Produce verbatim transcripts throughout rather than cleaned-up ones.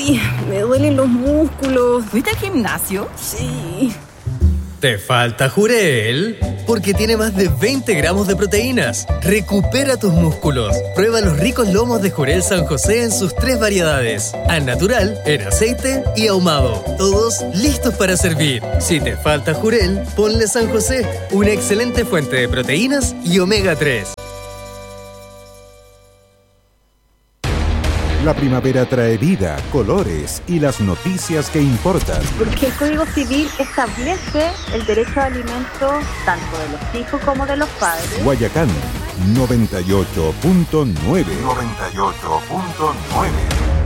Uy, me duelen los músculos. ¿Fuiste al gimnasio? Sí. ¿Te falta Jurel? Porque tiene más de veinte gramos de proteínas. Recupera tus músculos. Prueba los ricos lomos de Jurel San José en sus tres variedades: al natural, en aceite y ahumado. Todos listos para servir. Si te falta Jurel, ponle San José, una excelente fuente de proteínas y omega tres. La primavera trae vida, colores y las noticias que importan. Porque el Código Civil establece el derecho a alimento tanto de los hijos como de los padres. Guayacán, noventa y ocho punto nueve. noventa y ocho punto nueve.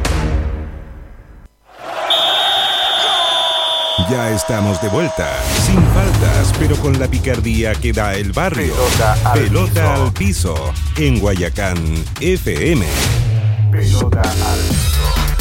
Ya estamos de vuelta, sin faltas, pero con la picardía que da el barrio. Pelota al, Pelota piso. al piso, en Guayacán F M. Pelota al piso.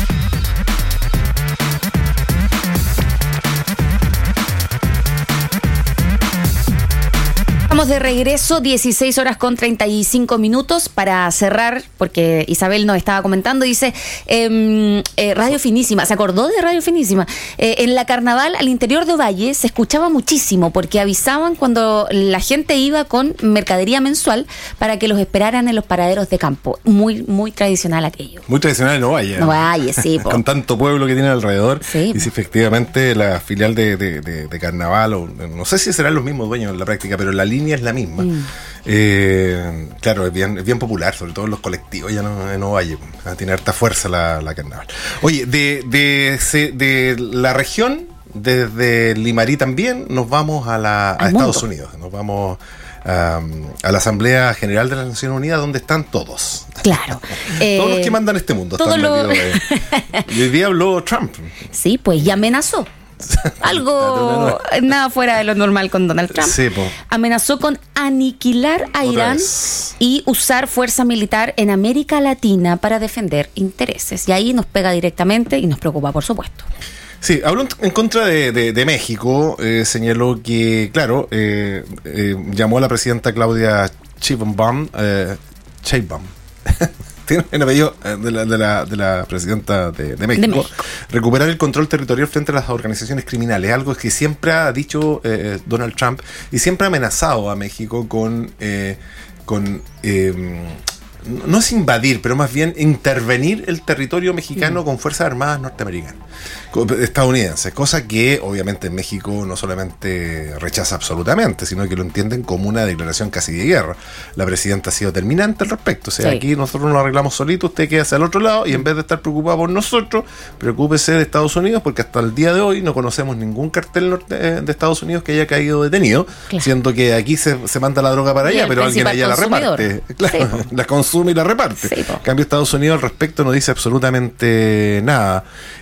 Estamos de regreso, dieciséis horas con treinta y cinco minutos para cerrar, porque Isabel nos estaba comentando, dice, eh, eh, Radio Finísima, ¿se acordó de Radio Finísima? Eh, en la Carnaval, al interior de Ovalle, se escuchaba muchísimo, porque avisaban cuando la gente iba con mercadería mensual para que los esperaran en los paraderos de campo. Muy, muy tradicional aquello. Muy tradicional en Ovalle. Ovalle, sí. Con tanto pueblo que tiene alrededor. Sí. Y si efectivamente la filial de, de, de, de Carnaval, o no sé si serán los mismos dueños en la práctica, pero la línea es la misma. Mm. Eh, claro, es bien, es bien popular, sobre todo en los colectivos ya no, en Ovalle. Tiene harta fuerza la, la Carnaval. Oye, de, de, de, de la región, desde Limarí también, nos vamos a, la, a Estados Unidos. Nos vamos a, a la Asamblea General de las Naciones Unidas, donde están todos. Claro. eh, todos los que mandan este mundo están lo... metidos. Eh. Y hoy día habló Trump. Sí, pues ya amenazó. Algo nada fuera de lo normal con Donald Trump. Sí, po. Amenazó con aniquilar a Otra Irán vez. Y usar fuerza militar en América Latina para defender intereses. Y ahí nos pega directamente y nos preocupa, por supuesto. Sí, habló en contra de, de, de México. Eh, señaló que, claro, eh, eh, llamó a la presidenta Claudia Sheinbaum, eh, Sheinbaum. Tiene el apellido de la, de la, de la presidenta de, de, México, de México. Recuperar el control territorial frente a las organizaciones criminales, algo que siempre ha dicho eh, Donald Trump y siempre ha amenazado a México con, eh, con eh, no es invadir, pero más bien intervenir el territorio mexicano mm. con fuerzas armadas norteamericanas, estadounidenses, cosa que obviamente en México no solamente rechaza absolutamente, sino que lo entienden como una declaración casi de guerra. La presidenta ha sido terminante al respecto, o sea, sí. Aquí nosotros nos arreglamos solitos, usted queda hacia el otro lado y en vez de estar preocupado por nosotros, preocúpese de Estados Unidos, porque hasta el día de hoy no conocemos ningún cartel norte de Estados Unidos que haya caído detenido, claro. Siendo que aquí se, se manda la droga para allá, pero alguien allá la reparte, claro, sí, la consume y la reparte. Sí, en cambio Estados Unidos al respecto no dice absolutamente nada.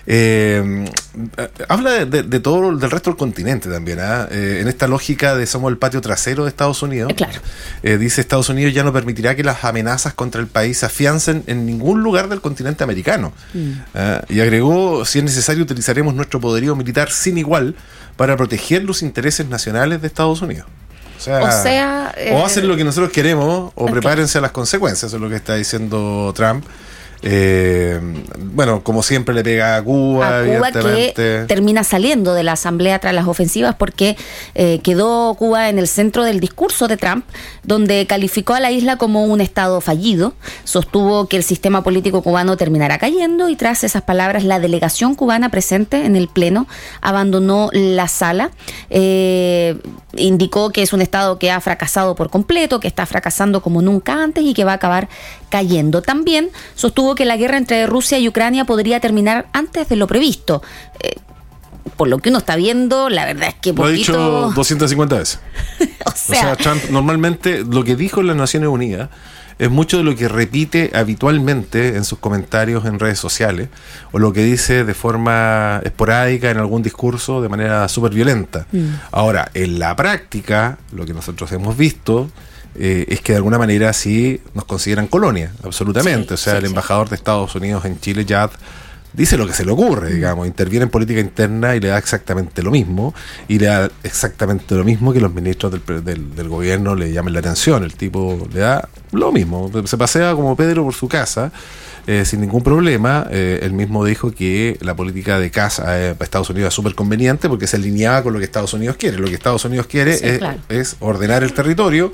Eh, habla de, de, de todo del resto del continente también, ¿eh? Eh, en esta lógica de somos el patio trasero de Estados Unidos. Eh, claro. eh, dice Estados Unidos ya no permitirá que las amenazas contra el país se afiancen en ningún lugar del continente americano. Mm. eh, y agregó, si es necesario utilizaremos nuestro poderío militar sin igual para proteger los intereses nacionales de Estados Unidos. O sea, o, sea, eh, o hacen lo que nosotros queremos o prepárense okay. a las consecuencias. Eso es lo que está diciendo Trump. Eh, bueno, como siempre le pega a Cuba, a Cuba que termina saliendo de la asamblea tras las ofensivas porque eh, quedó Cuba en el centro del discurso de Trump, donde calificó a la isla como un estado fallido, sostuvo que el sistema político cubano terminará cayendo y tras esas palabras la delegación cubana presente en el pleno abandonó la sala. Eh, indicó que es un estado que ha fracasado por completo, que está fracasando como nunca antes y que va a acabar cayendo. También sostuvo que la guerra entre Rusia y Ucrania podría terminar antes de lo previsto. Eh, por lo que uno está viendo, la verdad es que poquito... Lo ha dicho doscientas cincuenta veces. o, sea... o sea, Trump normalmente lo que dijo en las Naciones Unidas es mucho de lo que repite habitualmente en sus comentarios en redes sociales o lo que dice de forma esporádica en algún discurso de manera súper violenta. Mm. Ahora, en la práctica, lo que nosotros hemos visto... Eh, es que de alguna manera sí nos consideran colonia, absolutamente. Sí, o sea, sí, el embajador sí. de Estados Unidos en Chile, Jad dice lo que se le ocurre, digamos, interviene en política interna y le da exactamente lo mismo, y le da exactamente lo mismo que los ministros del, del, del gobierno le llamen la atención. El tipo le da lo mismo, se pasea como Pedro por su casa, eh, sin ningún problema. Eh, él mismo dijo que la política de casa eh, para Estados Unidos es súper conveniente porque se alineaba con lo que Estados Unidos quiere. Lo que Estados Unidos quiere sí, es, claro. es ordenar el territorio,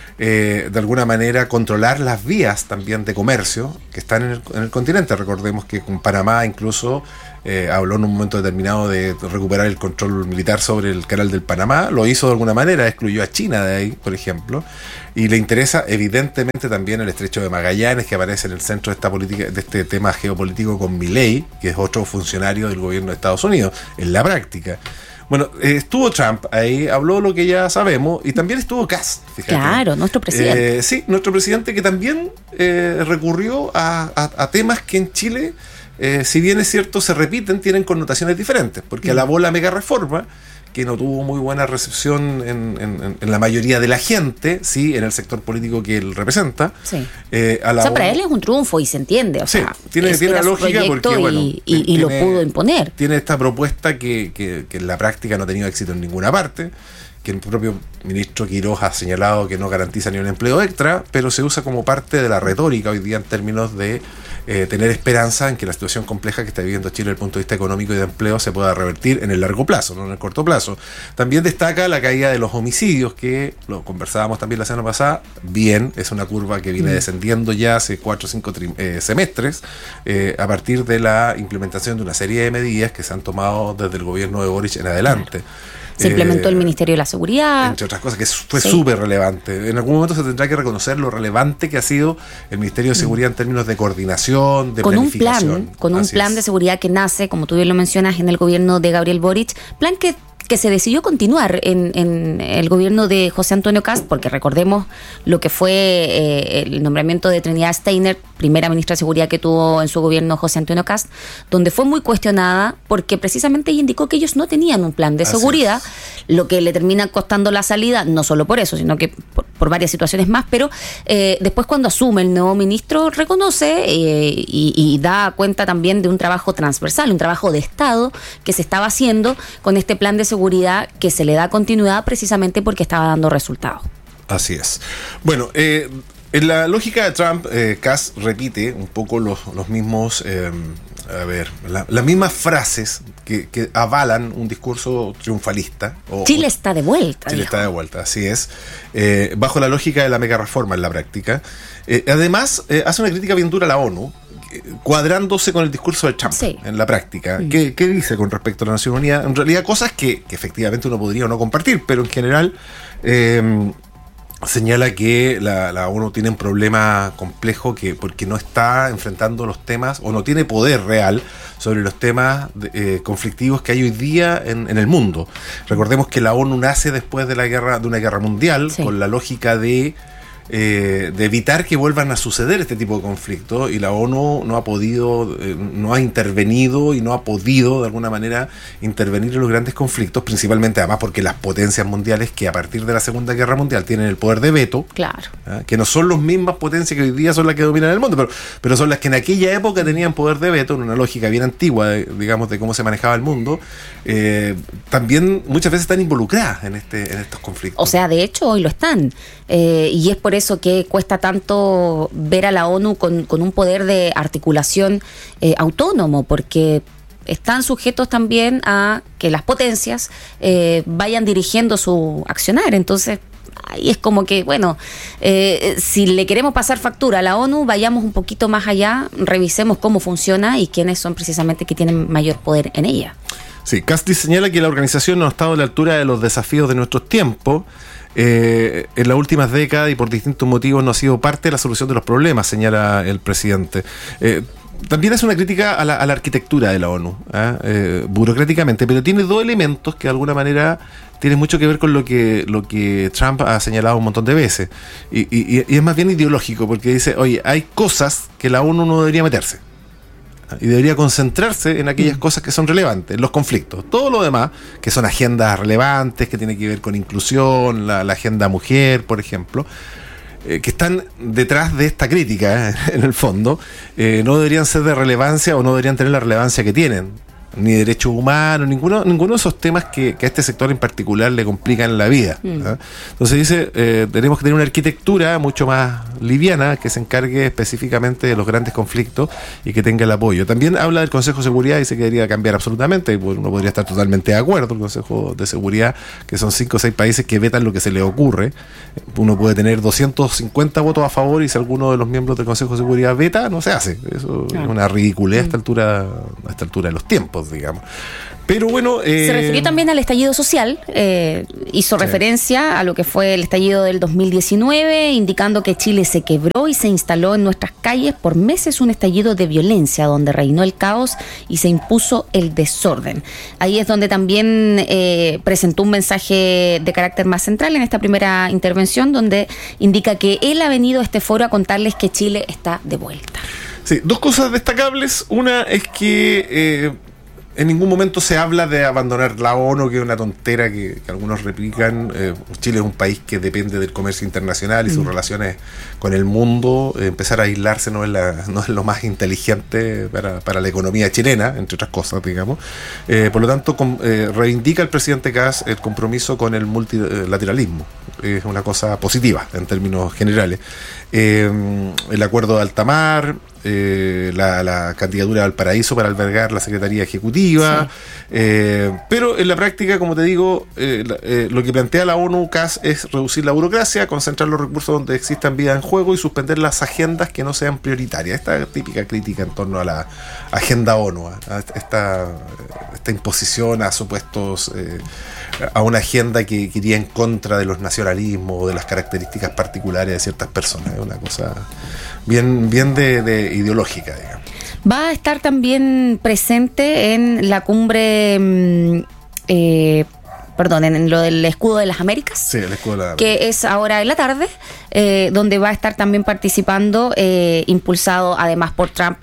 Eh, de alguna manera controlar las vías también de comercio que están en el, en el continente. Recordemos que con Panamá incluso eh, habló en un momento determinado de recuperar el control militar sobre el canal del Panamá, lo hizo de alguna manera, excluyó a China de ahí, por ejemplo, y le interesa evidentemente también el estrecho de Magallanes, que aparece en el centro de esta política, de este tema geopolítico con Milei, que es otro funcionario del gobierno de Estados Unidos, en la práctica. Bueno, eh, estuvo Trump ahí, habló lo que ya sabemos, y también estuvo Kass, fíjate. Claro, nuestro presidente. Eh, sí, nuestro presidente que también eh, recurrió a, a, a temas que en Chile, eh, si bien es cierto, se repiten, tienen connotaciones diferentes, porque mm. alabó la mega reforma, que no tuvo muy buena recepción en, en, en la mayoría de la gente, sí, en el sector político que él representa. Sí. Eh, a la o sea, para él es un triunfo y se entiende. O sí, sea, tiene, tiene la lógica porque, bueno, y, y, y tiene, lo pudo imponer. Tiene esta propuesta que, que, que en la práctica no ha tenido éxito en ninguna parte, que el propio ministro Quiroz ha señalado que no garantiza ni un empleo extra, pero se usa como parte de la retórica hoy día en términos de eh, tener esperanza en que la situación compleja que está viviendo Chile desde el punto de vista económico y de empleo se pueda revertir en el largo plazo, no en el corto plazo. También destaca la caída de los homicidios, que lo conversábamos también la semana pasada. Bien, es una curva que viene descendiendo ya hace cuatro o cinco tri- eh, semestres, eh, a partir de la implementación de una serie de medidas que se han tomado desde el gobierno de Boric en adelante. Se implementó eh, el Ministerio de la Seguridad. Entre otras cosas, que fue súper sí. relevante. En algún momento se tendrá que reconocer lo relevante que ha sido el Ministerio de Seguridad en términos de coordinación, de con planificación. Un plan, con un Así plan es. de seguridad que nace, como tú bien lo mencionas, en el gobierno de Gabriel Boric. Plan que que se decidió continuar en, en el gobierno de José Antonio Kast, porque recordemos lo que fue eh, el nombramiento de Trinidad Steiner, primera ministra de Seguridad que tuvo en su gobierno José Antonio Kast, donde fue muy cuestionada porque precisamente ella indicó que ellos no tenían un plan de Así seguridad, es. lo que le termina costando la salida, no solo por eso, sino que por, por varias situaciones más, pero eh, después cuando asume el nuevo ministro reconoce eh, y, y da cuenta también de un trabajo transversal, un trabajo de Estado que se estaba haciendo con este plan de seguridad que se le da continuidad precisamente porque estaba dando resultados. Así es. Bueno, eh, en la lógica de Trump, eh, Kass repite un poco los, los mismos, eh, a ver, la, las mismas frases que, que avalan un discurso triunfalista. O, Chile o, está de vuelta. Chile dijo. está de vuelta, así es. Eh, bajo la lógica de la mega reforma en la práctica. Eh, además, eh, hace una crítica bien dura a la ONU, cuadrándose con el discurso de Trump sí. en la práctica. Mm. ¿Qué, ¿Qué dice con respecto a la Nación Unida? En realidad cosas que, que efectivamente uno podría o no compartir, pero en general eh, señala que la, la ONU tiene un problema complejo que porque no está enfrentando los temas o no tiene poder real sobre los temas de, eh, conflictivos que hay hoy día en, en el mundo. Recordemos que la ONU nace después de la guerra de una guerra mundial sí. con la lógica de Eh, de evitar que vuelvan a suceder este tipo de conflictos, y la ONU no ha podido, eh, no ha intervenido y no ha podido de alguna manera intervenir en los grandes conflictos, principalmente además porque las potencias mundiales que a partir de la Segunda Guerra Mundial tienen el poder de veto, claro. ¿eh? que no son las mismas potencias que hoy día son las que dominan el mundo, pero, pero son las que en aquella época tenían poder de veto, en una lógica bien antigua, de, digamos, de cómo se manejaba el mundo, eh, también muchas veces están involucradas en, este, en estos conflictos. O sea, de hecho hoy lo están, eh, y es por eso que cuesta tanto ver a la ONU con, con un poder de articulación eh, autónomo, porque están sujetos también a que las potencias eh, vayan dirigiendo su accionar. Entonces, ahí es como que, bueno, eh, si le queremos pasar factura a la ONU, vayamos un poquito más allá, revisemos cómo funciona y quiénes son precisamente que tienen mayor poder en ella. Sí, Casti señala que la organización no ha estado a la altura de los desafíos de nuestros tiempos. Eh, en las últimas décadas y por distintos motivos no ha sido parte de la solución de los problemas, señala el presidente. Eh, también hace una crítica a la, a la arquitectura de la ONU, ¿eh? Eh, burocráticamente, pero tiene dos elementos que de alguna manera tienen mucho que ver con lo que, lo que Trump ha señalado un montón de veces, y, y, y es más bien ideológico, porque dice, oye, hay cosas que la ONU no debería meterse y debería concentrarse en aquellas cosas que son relevantes, los conflictos. Todo lo demás, que son agendas relevantes, que tienen que ver con inclusión, la, la agenda mujer, por ejemplo, eh, que están detrás de esta crítica, eh, en el fondo, eh, no deberían ser de relevancia o no deberían tener la relevancia que tienen. Ni derechos humanos, ninguno, ninguno de esos temas que, que a este sector en particular le complican la vida. Mm. ¿eh? Entonces dice, eh, tenemos que tener una arquitectura mucho más liviana que se encargue específicamente de los grandes conflictos y que tenga el apoyo. También habla del Consejo de Seguridad y dice que debería cambiar absolutamente, y uno podría estar totalmente de acuerdo. El Consejo de Seguridad, que son cinco o seis países que vetan lo que se les ocurre, uno puede tener doscientos cincuenta votos a favor y si alguno de los miembros del Consejo de Seguridad veta, no se hace. Eso ah. es una ridiculez a esta altura, a esta altura de los tiempos, digamos. Pero bueno, eh, se refirió también al estallido social, eh, hizo sí. referencia a lo que fue el estallido del dos mil diecinueve, indicando que Chile se quebró y se instaló en nuestras calles por meses un estallido de violencia donde reinó el caos y se impuso el desorden. Ahí es donde también eh, presentó un mensaje de carácter más central en esta primera intervención, donde indica que él ha venido a este foro a contarles que Chile está de vuelta. Sí, dos cosas destacables. Una es que eh, en ningún momento se habla de abandonar la ONU, que es una tontera que, que algunos replican. Eh, Chile es un país que depende del comercio internacional y mm. sus relaciones con el mundo. Eh, empezar a aislarse no es, la, no es lo más inteligente para, para la economía chilena, entre otras cosas, digamos. Eh, por lo tanto, com, eh, reivindica el presidente Kast el compromiso con el multilateralismo. Es una cosa positiva en términos generales. Eh, el acuerdo de alta mar, eh, la, la candidatura de Valparaíso para albergar la Secretaría Ejecutiva, sí. eh, pero en la práctica, como te digo, eh, la, eh, lo que plantea la ONU Kast es reducir la burocracia, concentrar los recursos donde existan vida en juego y suspender las agendas que no sean prioritarias. Esta típica crítica en torno a la agenda ONU, a esta, esta imposición a supuestos, eh, a una agenda que, que iría en contra de los nacionalismos o de las características particulares de ciertas personas. Es una cosa bien, bien de, de ideológica, digamos. Va a estar también presente en la cumbre, eh, perdón, en lo del Escudo de las Américas. Sí, el Escudo de las Américas. Que es ahora en la tarde, eh, donde va a estar también participando, eh, impulsado además por Trump,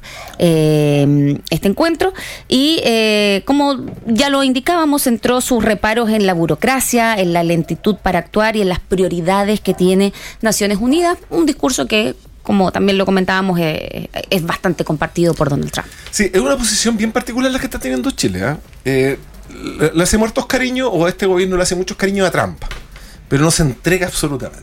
eh, este encuentro. Y eh, como ya lo indicábamos, centró sus reparos en la burocracia, en la lentitud para actuar y en las prioridades que tiene Naciones Unidas. Un discurso que, como también lo comentábamos, eh, es bastante compartido por Donald Trump. Sí, es una posición bien particular la que está teniendo Chile, ¿eh? Eh, le, le hace muertos cariños, o a este gobierno le hace muchos cariños a Trump, pero no se entrega absolutamente.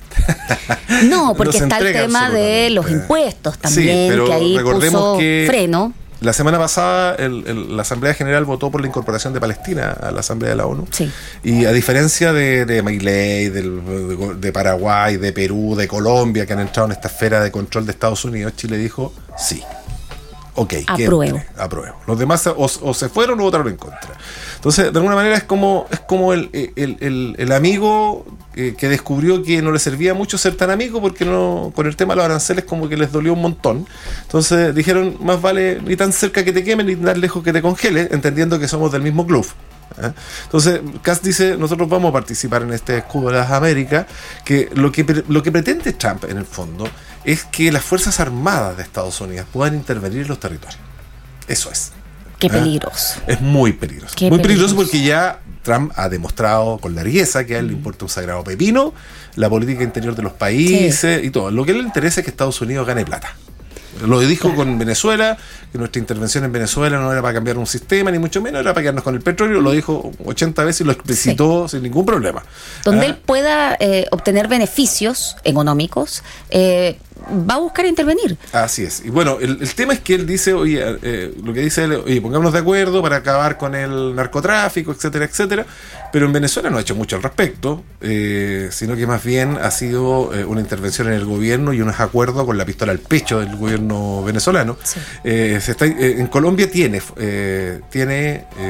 No, porque no está el tema de los impuestos también, sí, que ahí puso que freno. La semana pasada el, el, la Asamblea General votó por la incorporación de Palestina a la Asamblea de la ONU. Sí. Y a diferencia de, de Milei, del, de, de Paraguay, de Perú, de Colombia, que han entrado en esta esfera de control de Estados Unidos, Chile dijo sí. Ok, apruebo. apruebo. Los demás o, o se fueron o votaron en contra. Entonces, de alguna manera es como es como el, el, el, el amigo eh, que descubrió que no le servía mucho ser tan amigo, porque no con el tema de los aranceles como que les dolió un montón. Entonces dijeron, más vale ni tan cerca que te quemen ni tan lejos que te congele, entendiendo que somos del mismo club. ¿Eh? Entonces Kast dice, nosotros vamos a participar en este Escudo de las Américas, que lo que lo que pretende Trump en el fondo es que las Fuerzas Armadas de Estados Unidos puedan intervenir en los territorios. Eso es. Qué peligroso. ¿Eh? Es muy peligroso. Qué muy peligroso, peligroso porque ya Trump ha demostrado con largueza que a él le importa un sagrado pepino la política interior de los países, sí, y todo. Lo que a él le interesa es que Estados Unidos gane plata. Lo dijo con Venezuela, que nuestra intervención en Venezuela no era para cambiar un sistema, ni mucho menos, era para quedarnos con el petróleo. Lo dijo ochenta veces y lo explicitó, sí, sin ningún problema. Donde ¿Ah? él pueda eh, obtener beneficios económicos, eh, va a buscar intervenir. Así es. Y bueno, el, el tema es que él dice, oye, eh, lo que dice él, oye, pongámonos de acuerdo para acabar con el narcotráfico, etcétera, etcétera. Pero en Venezuela no ha hecho mucho al respecto, eh, sino que más bien ha sido eh, una intervención en el gobierno y unos acuerdos con la pistola al pecho del gobierno venezolano. Sí. Eh, se está, eh, en Colombia tiene, eh, tiene eh,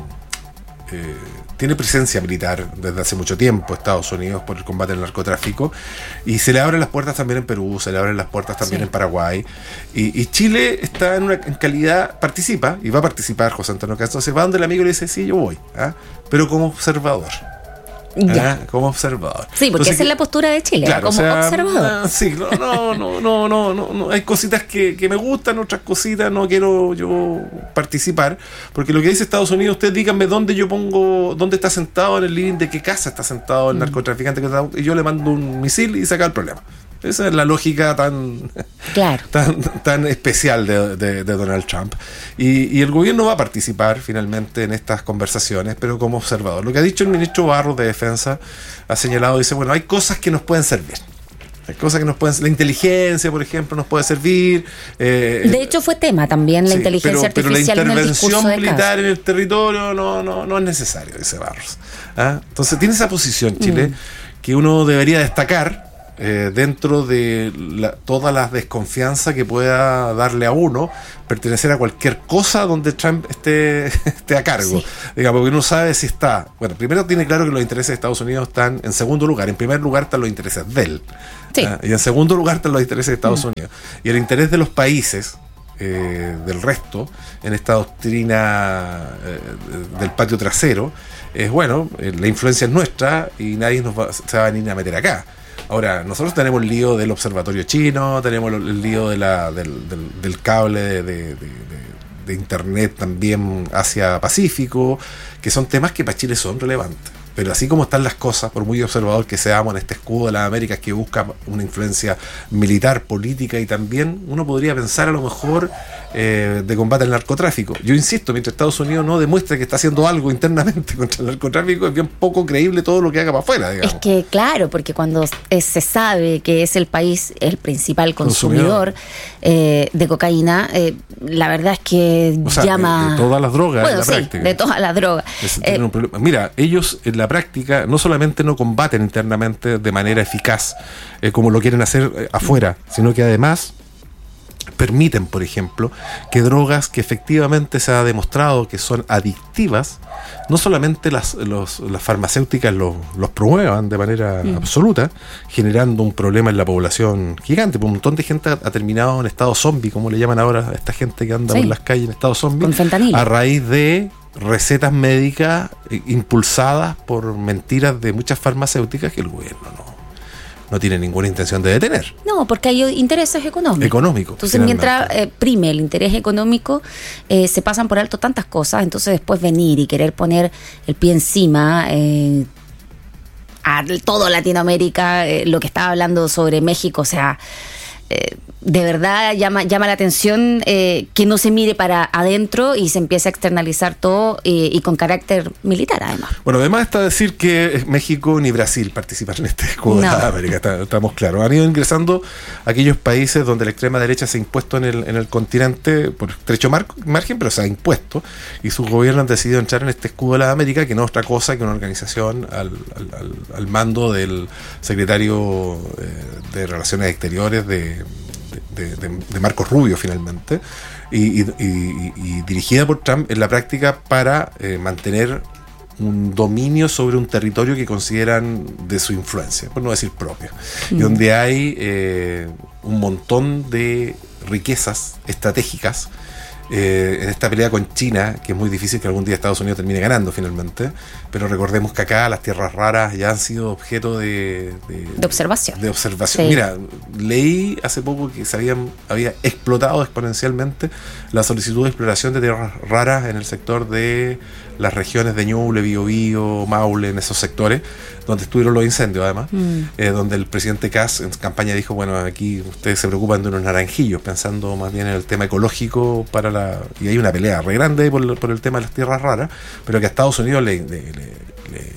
eh, tiene presencia militar desde hace mucho tiempo Estados Unidos por el combate al narcotráfico, y se le abren las puertas también en Perú, se le abren las puertas también sí. en Paraguay, y, y Chile está en una en calidad, participa y va a participar José Antonio Kast. Entonces va donde el amigo y le dice, sí, yo voy, ¿ah? pero como observador. Ya. ¿Ah? Como observador. Sí, porque Entonces, esa es la postura de Chile, claro, como o sea, observador. No, sí, no, no, no, no, no, no, no. Hay cositas que, que me gustan, otras cositas no quiero yo participar, porque lo que dice Estados Unidos, ustedes díganme dónde yo pongo, dónde está sentado en el living, de qué casa está sentado el mm. narcotraficante, y yo le mando un misil y saca el problema. Esa es la lógica tan, claro. tan, tan especial de, de, de Donald Trump. Y, y el gobierno va a participar finalmente en estas conversaciones, pero como observador. Lo que ha dicho el ministro Barros de Defensa ha señalado, dice, bueno, hay cosas que nos pueden servir. Hay cosas que nos pueden... La inteligencia, por ejemplo, nos puede servir. Eh, de hecho, fue tema también la sí, inteligencia pero, artificial pero la en el discurso intervención de militar Kass. en el territorio no, no, no es necesario, dice Barros. ¿Ah? Entonces, tiene esa posición Chile mm. que uno debería destacar eh, dentro de la, toda la desconfianza que pueda darle a uno pertenecer a cualquier cosa donde Trump esté, esté a cargo. Sí. Digamos, porque uno sabe si está... Bueno, primero tiene claro que los intereses de Estados Unidos están en segundo lugar. En primer lugar están los intereses de él. Sí. ¿Ah? Y en segundo lugar están los intereses de Estados mm. Unidos. Y el interés de los países, eh, del resto, en esta doctrina eh, del patio trasero, es bueno, eh, la influencia es nuestra y nadie nos va, se va a venir a meter acá. Ahora, nosotros tenemos el lío del observatorio chino, tenemos el lío de la, del, del, del cable de, de, de, de, de internet también hacia Pacífico, que son temas que para Chile son relevantes. Pero así como están las cosas, por muy observador que seamos en este escudo de las Américas que busca una influencia militar, política y también uno podría pensar a lo mejor eh, de combate al narcotráfico. Yo insisto, mientras Estados Unidos no demuestre que está haciendo algo internamente contra el narcotráfico, es bien poco creíble todo lo que haga para afuera, digamos. Es que claro, porque cuando eh, se sabe que es el país el principal consumidor, consumidor. Eh, de cocaína, eh, la verdad es que o sea, llama... De, de todas las drogas bueno, en la sí, práctica. de todas las drogas. Eh, un problema. Mira, ellos en la práctica no solamente no combaten internamente de manera eficaz eh, como lo quieren hacer eh, afuera, sino que además permiten, por ejemplo, que drogas que efectivamente se ha demostrado que son adictivas, no solamente las, los, las farmacéuticas los, los promuevan de manera mm. absoluta, generando un problema en la población gigante. Un montón de gente ha, ha terminado en estado zombie, como le llaman ahora a esta gente que anda sí. por las calles en estado zombie, a raíz de recetas médicas impulsadas por mentiras de muchas farmacéuticas que el gobierno no, no tiene ninguna intención de detener. No, porque hay intereses económicos. Económicos. Entonces, mientras eh, prime el interés económico, eh, se pasan por alto tantas cosas. Entonces, después venir y querer poner el pie encima eh, a todo Latinoamérica, eh, lo que estaba hablando sobre México, o sea... Eh, de verdad llama, llama la atención eh, que no se mire para adentro y se empiece a externalizar todo eh, y con carácter militar además. Bueno, además está decir que México ni Brasil participan en este escudo de la América, está, estamos claros. Han ido ingresando aquellos países donde la extrema derecha se ha impuesto en el, en el continente por estrecho mar, margen, pero se ha impuesto y sus gobiernos han decidido entrar en este escudo de la América, que no es otra cosa que una organización al, al, al, al mando del secretario eh, de Relaciones Exteriores de De, de, de Marcos Rubio finalmente y, y, y, y dirigida por Trump en la práctica para eh, mantener un dominio sobre un territorio que consideran de su influencia, por no decir propio, mm. y donde hay eh, un montón de riquezas estratégicas eh, en esta pelea con China, que es muy difícil que algún día Estados Unidos termine ganando finalmente, pero recordemos que acá las tierras raras ya han sido objeto de... De, de observación. De observación. Sí. Mira, leí hace poco que se habían, había explotado exponencialmente la solicitud de exploración de tierras raras en el sector de las regiones de Ñuble, Biobío, Maule, en esos sectores, donde estuvieron los incendios además, mm. eh, donde el presidente Kass en campaña dijo, bueno, aquí ustedes se preocupan de unos naranjillos, pensando más bien en el tema ecológico para la... Y hay una pelea re grande por, por el tema de las tierras raras, pero que a Estados Unidos le... le, le, le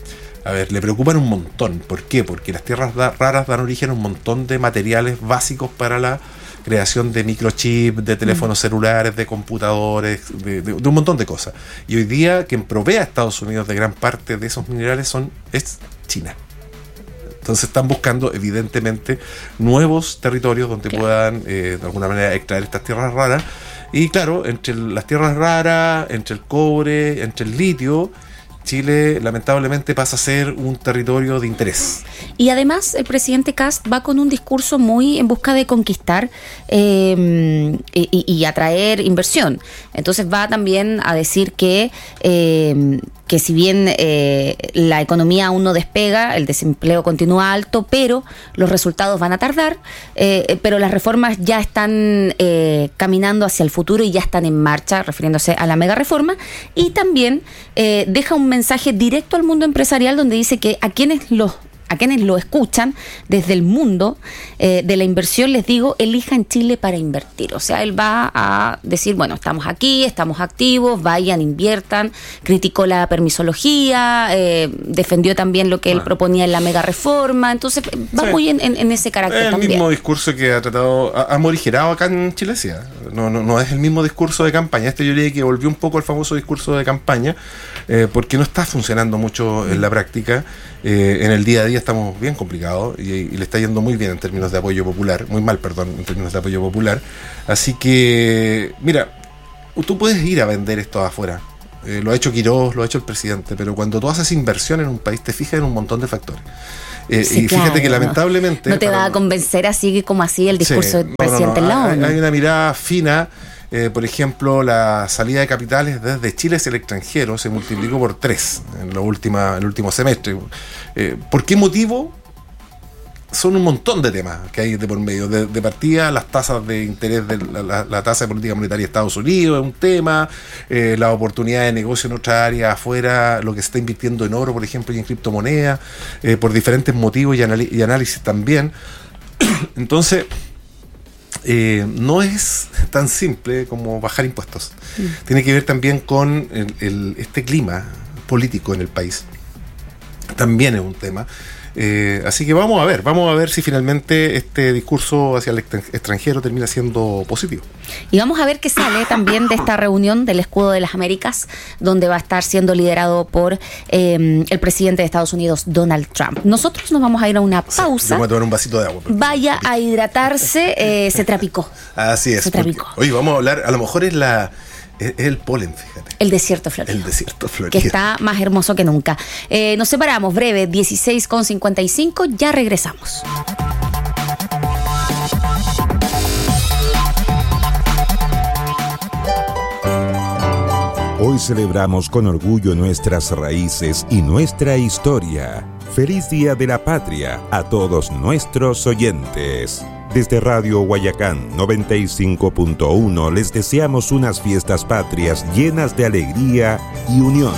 a ver, le preocupan un montón. ¿Por qué? Porque las tierras da, raras dan origen a un montón de materiales básicos para la creación de microchips, de teléfonos mm. celulares, de computadores, de, de, de un montón de cosas. Y hoy día quien provee a Estados Unidos de gran parte de esos minerales son es China. Entonces están buscando evidentemente nuevos territorios donde claro. puedan eh, de alguna manera extraer estas tierras raras. Y claro, entre las tierras raras, entre el cobre, entre el litio, Chile lamentablemente pasa a ser un territorio de interés. Y además el presidente Kass va con un discurso muy en busca de conquistar eh, y, y atraer inversión. Entonces va también a decir que eh, que si bien eh, la economía aún no despega, el desempleo continúa alto, pero los resultados van a tardar, eh, pero las reformas ya están eh, caminando hacia el futuro y ya están en marcha, refiriéndose a la mega reforma, y también eh, deja un mensaje directo al mundo empresarial donde dice que a quienes los a quienes lo escuchan desde el mundo eh, de la inversión, les digo, elijan Chile para invertir. O sea, él va a decir, bueno, estamos aquí, estamos activos, vayan, inviertan. Criticó la permisología, eh, defendió también lo que él ah. proponía en la mega reforma. Entonces, va sí. muy en, en, en ese carácter el también. El mismo discurso que ha tratado, ha, ha morigerado acá en Chile. No, no, no es el mismo discurso de campaña. Este yo diría que volvió un poco al famoso discurso de campaña, eh, porque no está funcionando mucho en la práctica. Eh, en el día a día estamos bien complicados y, y le está yendo muy bien en términos de apoyo popular, muy mal, perdón, en términos de apoyo popular. Así que, mira, tú puedes ir a vender esto afuera. Eh, lo ha hecho Quirós, lo ha hecho el presidente, pero cuando tú haces inversión en un país te fijas en un montón de factores. Eh, sí, y claro, fíjate que lamentablemente... No, no te va a convencer así como así el discurso sí, del presidente no, no, no. en la ONU. Hay, hay una mirada fina. Eh, por ejemplo, la salida de capitales desde Chile hacia el extranjero se multiplicó por tres en, lo última, en el último semestre. Eh, ¿Por qué motivo? Son un montón de temas que hay de por medio. De, de partida, las tasas de interés de la, la, la tasa de política monetaria de Estados Unidos es un tema, eh, la oportunidad de negocio en otra área afuera, lo que se está invirtiendo en oro, por ejemplo, y en criptomonedas, eh, por diferentes motivos y, anal- y análisis también. Entonces, eh, no es tan simple como bajar impuestos. Mm. Tiene que ver también con el, el, este clima político en el país. También es un tema. Eh, así que vamos a ver, vamos a ver si finalmente este discurso hacia el extranjero termina siendo positivo. Y vamos a ver qué sale también de esta reunión del Escudo de las Américas, donde va a estar siendo liderado por eh, el presidente de Estados Unidos, Donald Trump. Nosotros nos vamos a ir a una pausa. Vamos a tomar un vasito de agua. Vaya a hidratarse, eh, se trapicó. Así es. Se trapicó. Porque, oye, vamos a hablar, a lo mejor es la... Es el polen, fíjate. El desierto florido. El desierto florido. Que está más hermoso que nunca. Eh, nos separamos, breve, dieciséis con cincuenta y cinco, ya regresamos. Hoy celebramos con orgullo nuestras raíces y nuestra historia. Feliz Día de la Patria a todos nuestros oyentes. Desde Radio Guayacán noventa y cinco punto uno les deseamos unas fiestas patrias llenas de alegría y unión.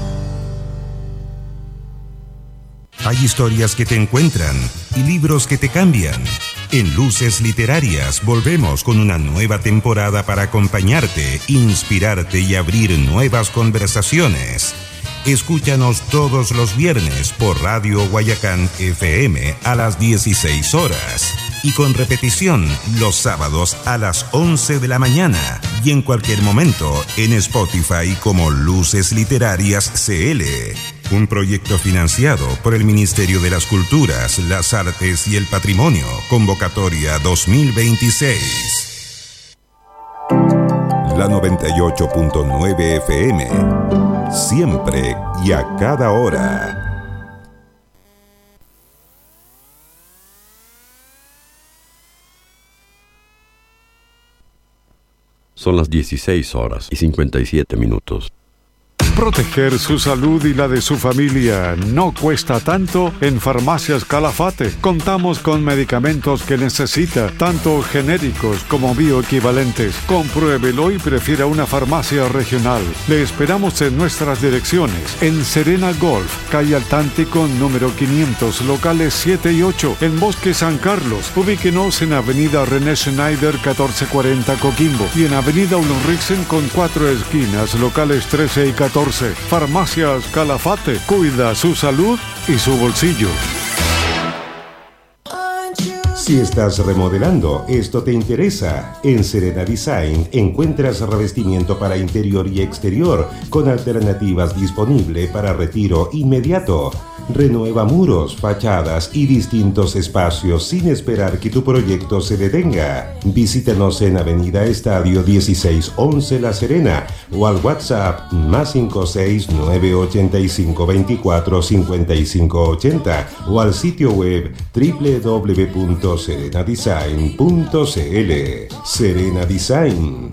Hay historias que te encuentran y libros que te cambian. En Luces Literarias volvemos con una nueva temporada para acompañarte, inspirarte y abrir nuevas conversaciones. Escúchanos todos los viernes por Radio Guayacán F M a las dieciséis horas. Y con repetición los sábados a las once de la mañana y en cualquier momento en Spotify como Luces Literarias C L. Un proyecto financiado por el Ministerio de las Culturas, las Artes y el Patrimonio. Convocatoria dos mil veintiséis. La noventa y ocho punto nueve F M. Siempre y a cada hora. Son las dieciséis horas y cincuenta y siete minutos. Proteger su salud y la de su familia no cuesta tanto en Farmacias Calafate. Contamos con medicamentos que necesita, tanto genéricos como bioequivalentes. Compruébelo y prefiera una farmacia regional. Le esperamos en nuestras direcciones. En Serena Golf, calle Altántico número quinientos, locales siete y ocho. En Bosque San Carlos, ubíquenos en Avenida René Schneider catorce cuarenta Coquimbo. Y en Avenida Ulriksen con cuatro esquinas, locales trece y catorce. Farmacias Calafate, cuida su salud y su bolsillo. Si estás remodelando, esto te interesa. En Serena Design encuentras revestimiento para interior y exterior con alternativas disponibles para retiro inmediato. Renueva muros, fachadas y distintos espacios sin esperar que tu proyecto se detenga. Visítanos en Avenida Estadio dieciséis once La Serena o al WhatsApp más cinco seis nueve ocho cinco dos cuatro cinco cinco ocho cero o al sitio web doble u doble u doble u punto serena design punto c l. Serena Design,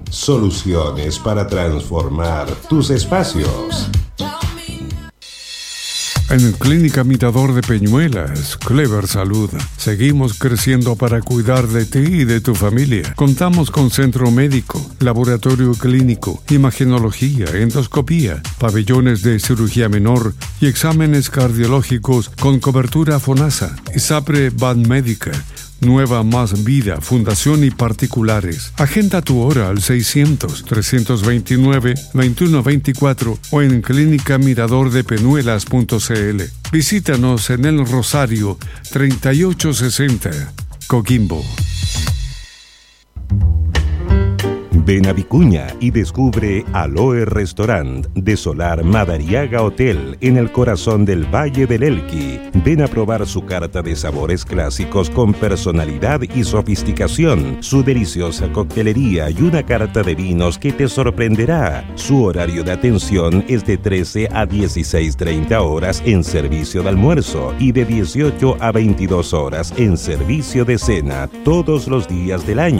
soluciones para transformar tus espacios. En Clínica Mirador de Peñuelas, Clever Salud, seguimos creciendo para cuidar de ti y de tu familia. Contamos con centro médico, laboratorio clínico, imagenología, endoscopía, pabellones de cirugía menor y exámenes cardiológicos con cobertura FONASA, ISAPRE Banmédica, Nueva Más Vida, Fundación y particulares. Agenda tu hora al seiscientos, trescientos veintinueve, veintiuno veinticuatro o en clínica mirador de peñuelas punto c l. Visítanos en El Rosario, treinta y ocho sesenta, Coquimbo. Ven a Vicuña y descubre Aloe Restaurant de Solar Madariaga Hotel en el corazón del Valle del Elqui. Ven a probar su carta de sabores clásicos con personalidad y sofisticación, su deliciosa coctelería y una carta de vinos que te sorprenderá. Su horario de atención es de trece a dieciséis treinta horas en servicio de almuerzo y de dieciocho a veintidós horas en servicio de cena todos los días del año.